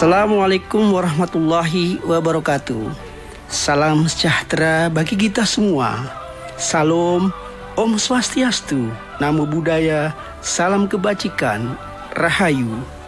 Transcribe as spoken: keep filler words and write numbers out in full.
Assalamualaikum warahmatullahi wabarakatuh. Salam sejahtera bagi kita semua. Salam, Om Swastiastu, Namo Buddhaya, salam kebajikan, Rahayu.